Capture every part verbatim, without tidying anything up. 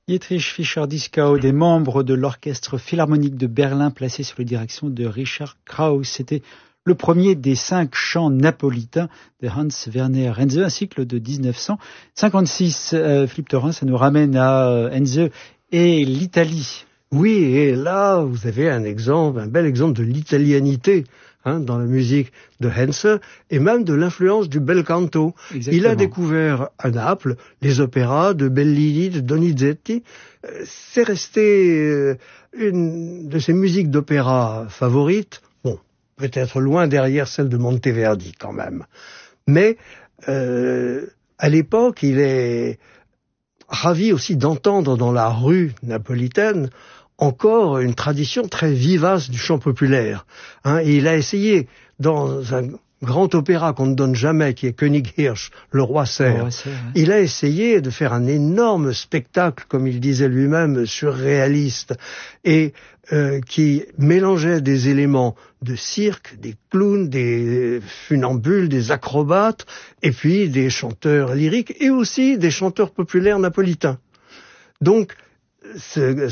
Dietrich Fischer-Dieskau, des membres de l'Orchestre Philharmonique de Berlin placé sous la direction de Richard Krauss. C'était le premier des cinq chants napolitains de Hans Werner Henze, un cycle de dix-neuf cent cinquante-six. Euh, Philippe Thorin, ça nous ramène à euh, Henze et l'Italie. Oui, et là, vous avez un exemple, un bel exemple de l'italianité hein, dans la musique de Henze et même de l'influence du bel canto. Exactement. Il a découvert à Naples les opéras de Bellini, de Donizetti. C'est resté une de ses musiques d'opéra favorites. Bon, peut-être loin derrière celle de Monteverdi quand même. Mais euh, à l'époque, il est ravi aussi d'entendre dans la rue napolitaine encore une tradition très vivace du chant populaire. Hein, et il a essayé, dans un grand opéra qu'on ne donne jamais, qui est König Hirsch, le roi cerf, ouais. Il a essayé de faire un énorme spectacle, comme il disait lui-même, surréaliste, et euh, qui mélangeait des éléments de cirque, des clowns, des funambules, des acrobates, et puis des chanteurs lyriques, et aussi des chanteurs populaires napolitains. Donc, c'est,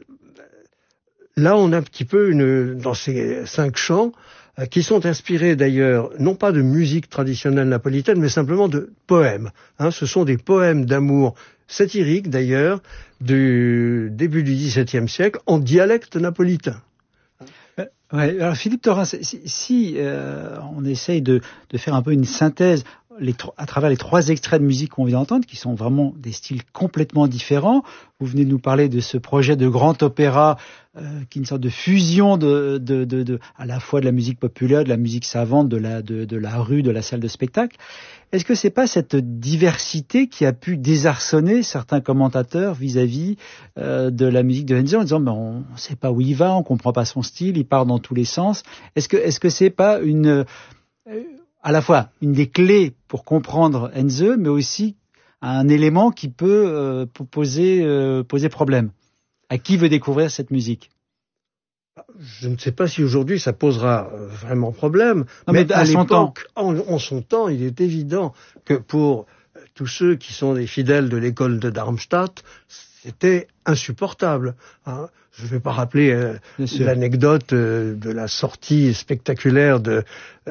là, on a un petit peu une, dans ces cinq chants, euh, qui sont inspirés d'ailleurs, non pas de musique traditionnelle napolitaine, mais simplement de poèmes. Hein, ce sont des poèmes d'amour satiriques d'ailleurs, du début du dix-septième siècle, en dialecte napolitain. Euh, ouais, alors Philippe Thorin, si, si euh, on essaye de, de faire un peu une synthèse, Les, à travers les trois extraits de musique qu'on vient d'entendre, qui sont vraiment des styles complètement différents. Vous venez de nous parler de ce projet de grand opéra, euh, qui est une sorte de fusion de, de, de, de, à la fois de la musique populaire, de la musique savante, de la, de, de la rue, de la salle de spectacle. Est-ce que c'est pas cette diversité qui a pu désarçonner certains commentateurs vis-à-vis euh, de la musique de Henze en disant, ben, on ne sait pas où il va, on comprend pas son style, il part dans tous les sens. Est-ce que, est-ce que c'est pas une, euh, à la fois une des clés pour comprendre Henze, mais aussi un élément qui peut euh, poser, euh, poser problème à qui veut découvrir cette musique? Je ne sais pas si aujourd'hui ça posera vraiment problème, non, mais, mais à, à l'époque, en, en son temps, il est évident que pour tous ceux qui sont des fidèles de l'école de Darmstadt, c'était insupportable. Hein. Je ne vais pas rappeler euh, l'anecdote euh, de la sortie spectaculaire de